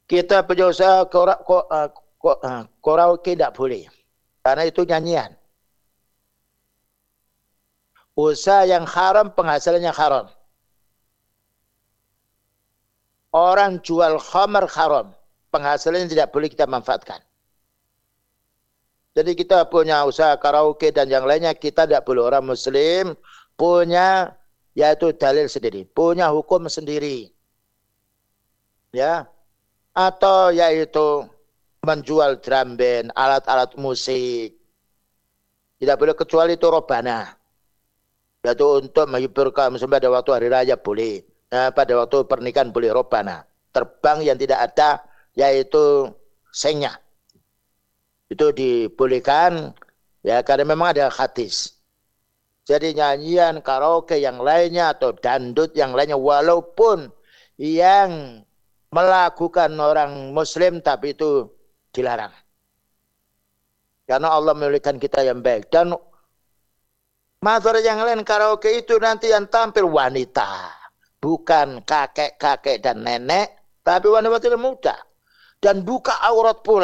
Kita punya usaha karaoke tidak boleh. Karena itu nyanyian. Usaha yang haram, penghasilannya haram. Orang jual khamar haram. Penghasilannya tidak boleh kita manfaatkan. Jadi kita punya usaha karaoke dan yang lainnya, kita tidak boleh. Orang muslim punya, yaitu dalil sendiri. Punya hukum sendiri. Ya. Atau yaitu menjual drum band, alat-alat musik. Tidak boleh kecuali itu robana. Yaitu untuk menghibur kaum muslim pada waktu hari raya boleh. Nah, pada waktu pernikahan boleh robana. Terbang yang tidak ada yaitu sengnya. Itu dibolehkan ya karena memang ada hadis. Jadi nyanyian karaoke yang lainnya atau dandut yang lainnya walaupun yang melakukan orang muslim tapi itu dilarang. Karena Allah memilihkan kita yang baik. Dan mazhar yang lain karaoke itu nanti yang tampil wanita. Bukan kakek-kakek dan nenek. Tapi wanita muda. Dan buka aurat pula.